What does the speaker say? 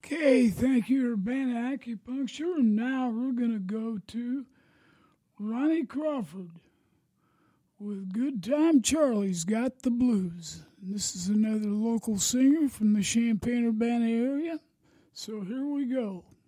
Okay, thank you, Urbana Acupuncture. And now we're going to go to Ronnie Crawford with Good Time Charlie's Got the Blues. And this is another local singer from the Champaign-Urbana area. So here we go.